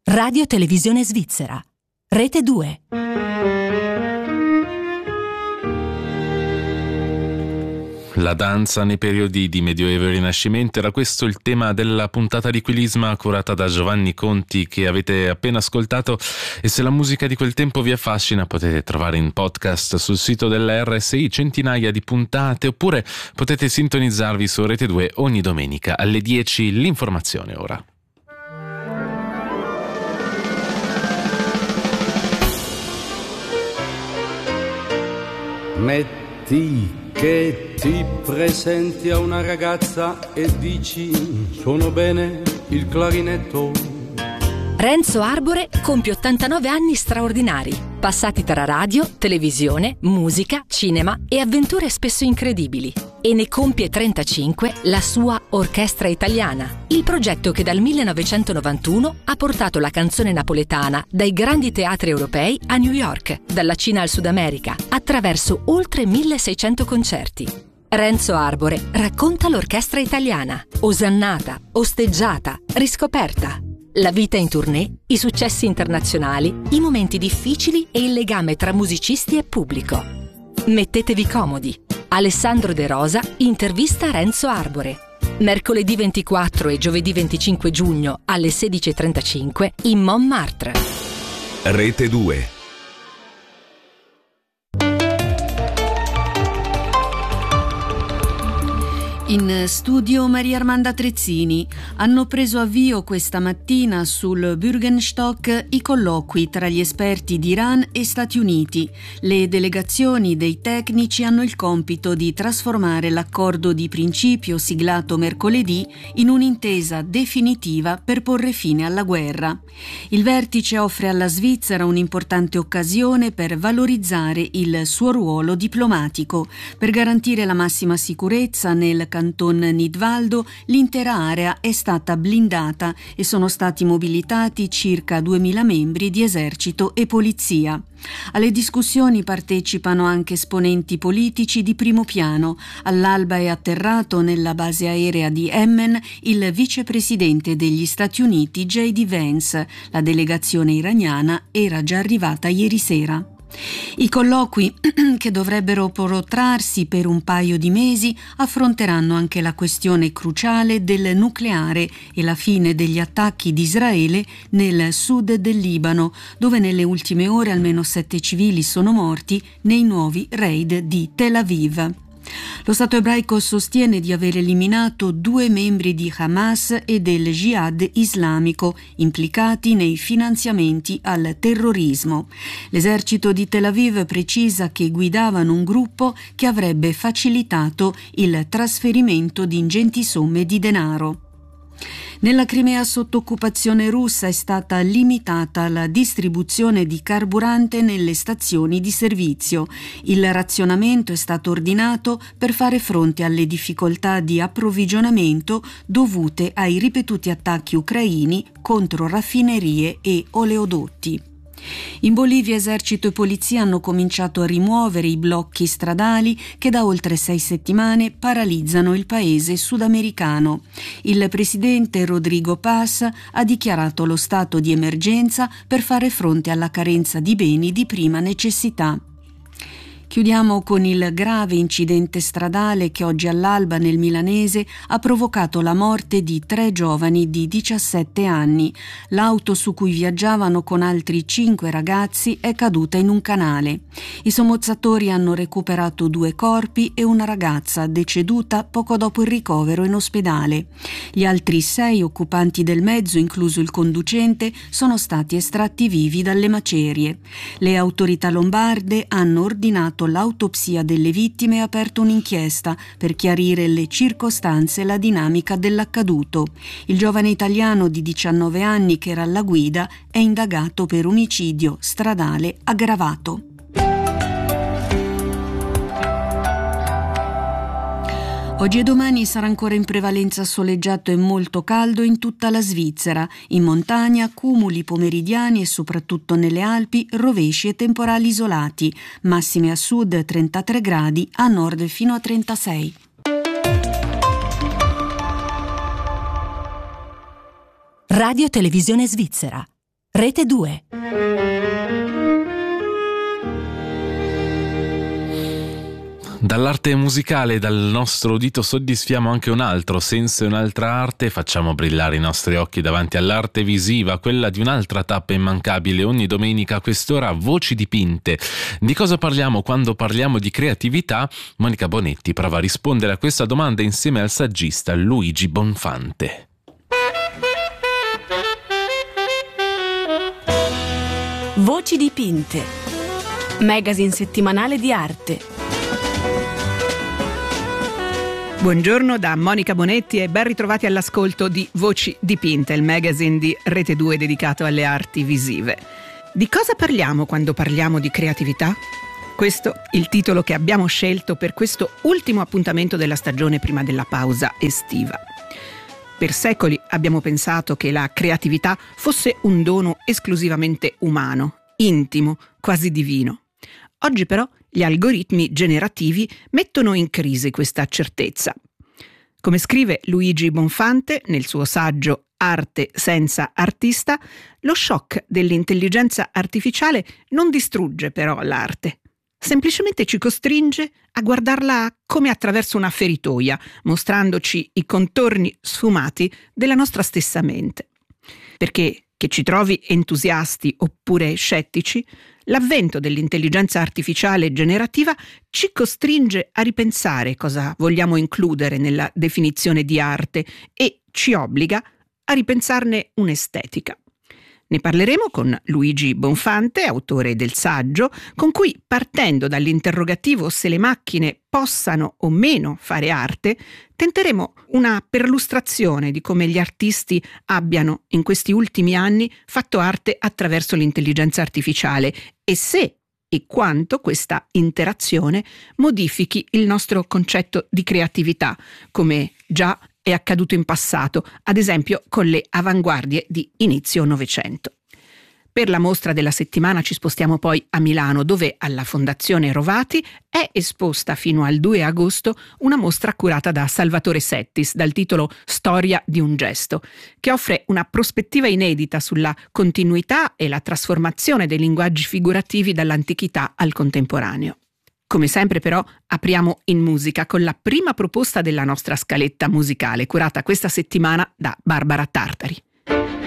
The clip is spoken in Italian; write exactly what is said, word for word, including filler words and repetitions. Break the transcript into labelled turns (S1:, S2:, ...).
S1: Radio Televisione Svizzera. Rete due.
S2: La danza nei periodi di Medioevo e Rinascimento, era questo il tema della puntata di Quilisma curata da Giovanni Conti che avete appena ascoltato, e se la musica di quel tempo vi affascina potete trovare in podcast sul sito della R S I centinaia di puntate, oppure potete sintonizzarvi su Rete due ogni domenica alle dieci. L'informazione ora.
S3: Metti che ti presenti a una ragazza e dici: suono bene il clarinetto.
S1: Renzo Arbore compie ottantanove anni straordinari, passati tra radio, televisione, musica, cinema e avventure spesso incredibili. E ne compie trentacinque la sua Orchestra Italiana, il progetto che dal millenovecentonovantuno ha portato la canzone napoletana dai grandi teatri europei a New York, dalla Cina al Sud America, attraverso oltre milleseicento concerti. Renzo Arbore racconta l'Orchestra Italiana, osannata, osteggiata, riscoperta. La vita in tournée, i successi internazionali, i momenti difficili e il legame tra musicisti e pubblico. Mettetevi comodi. Alessandro De Rosa intervista Renzo Arbore. Mercoledì ventiquattro e giovedì venticinque giugno alle sedici e trentacinque in Montmartre.
S4: Rete due.
S5: In studio Maria Armanda Trezzini. Hanno preso avvio questa mattina sul Bürgenstock i colloqui tra gli esperti di Iran e Stati Uniti. Le delegazioni dei tecnici hanno il compito di trasformare l'accordo di principio siglato mercoledì in un'intesa definitiva per porre fine alla guerra. Il vertice offre alla Svizzera un'importante occasione per valorizzare il suo ruolo diplomatico, per garantire la massima sicurezza nel Canton Nidwaldo. L'intera area è stata blindata e sono stati mobilitati circa duemila membri di esercito e polizia. Alle discussioni partecipano anche esponenti politici di primo piano. All'alba è atterrato nella base aerea di Emmen il vicepresidente degli Stati Uniti J D Vance. La delegazione iraniana era già arrivata ieri sera. I colloqui, che dovrebbero protrarsi per un paio di mesi, affronteranno anche la questione cruciale del nucleare e la fine degli attacchi di Israele nel sud del Libano, dove nelle ultime ore almeno sette civili sono morti nei nuovi raid di Tel Aviv. Lo Stato ebraico sostiene di aver eliminato due membri di Hamas e del Jihad islamico implicati nei finanziamenti al terrorismo. L'esercito di Tel Aviv precisa che guidavano un gruppo che avrebbe facilitato il trasferimento di ingenti somme di denaro. Nella Crimea sotto occupazione russa è stata limitata la distribuzione di carburante nelle stazioni di servizio. Il razionamento è stato ordinato per fare fronte alle difficoltà di approvvigionamento dovute ai ripetuti attacchi ucraini contro raffinerie e oleodotti. In Bolivia esercito e polizia hanno cominciato a rimuovere i blocchi stradali che da oltre sei settimane paralizzano il paese sudamericano. Il presidente Rodrigo Paz ha dichiarato lo stato di emergenza per fare fronte alla carenza di beni di prima necessità. Chiudiamo con il grave incidente stradale che oggi all'alba nel Milanese ha provocato la morte di tre giovani di diciassette anni. L'auto su cui viaggiavano con altri cinque ragazzi è caduta in un canale. I sommozzatori hanno recuperato due corpi e una ragazza deceduta poco dopo il ricovero in ospedale. Gli altri sei occupanti del mezzo, incluso il conducente, sono stati estratti vivi dalle macerie. Le autorità lombarde hanno ordinato l'autopsia delle vittime e ha aperto un'inchiesta per chiarire le circostanze e la dinamica dell'accaduto. Il giovane italiano di diciannove anni che era alla guida è indagato per omicidio stradale aggravato. Oggi e domani sarà ancora in prevalenza soleggiato e molto caldo in tutta la Svizzera. In montagna cumuli pomeridiani e soprattutto nelle Alpi rovesci e temporali isolati. Massime a sud trentatré gradi, a nord fino a trentasei.
S1: Radio Televisione Svizzera. Rete due.
S2: Dall'arte musicale, dal nostro udito soddisfiamo anche un altro senso e un'altra arte, facciamo brillare i nostri occhi davanti all'arte visiva, quella di un'altra tappa immancabile. Ogni domenica a quest'ora Voci dipinte. Di cosa parliamo quando parliamo di creatività? Monica Bonetti prova a rispondere a questa domanda insieme al saggista Luigi Bonfante.
S6: Voci dipinte, magazine settimanale di arte.
S7: Buongiorno da Monica Bonetti e ben ritrovati all'ascolto di Voci dipinte, il magazine di Rete due dedicato alle arti visive. Di cosa parliamo quando parliamo di creatività? Questo è il titolo che abbiamo scelto per questo ultimo appuntamento della stagione prima della pausa estiva. Per secoli abbiamo pensato che la creatività fosse un dono esclusivamente umano, intimo, quasi divino. Oggi però gli algoritmi generativi mettono in crisi questa certezza. Come scrive Luigi Bonfante nel suo saggio Arte senza artista, lo shock dell'intelligenza artificiale non distrugge però l'arte. Semplicemente ci costringe a guardarla come attraverso una feritoia, mostrandoci i contorni sfumati della nostra stessa mente. Perché, che ci trovi entusiasti oppure scettici, l'avvento dell'intelligenza artificiale generativa ci costringe a ripensare cosa vogliamo includere nella definizione di arte e ci obbliga a ripensarne un'estetica. Ne parleremo con Luigi Bonfante, autore del saggio, con cui, partendo dall'interrogativo se le macchine possano o meno fare arte, tenteremo una perlustrazione di come gli artisti abbiano, in questi ultimi anni, fatto arte attraverso l'intelligenza artificiale e se e quanto questa interazione modifichi il nostro concetto di creatività, come già è accaduto in passato, ad esempio con le avanguardie di inizio Novecento. Per la mostra della settimana ci spostiamo poi a Milano, dove alla Fondazione Rovati è esposta fino al due agosto una mostra curata da Salvatore Settis dal titolo Storia di un gesto, che offre una prospettiva inedita sulla continuità e la trasformazione dei linguaggi figurativi dall'antichità al contemporaneo. Come sempre però apriamo in musica con la prima proposta della nostra scaletta musicale, curata questa settimana da Barbara Tartari.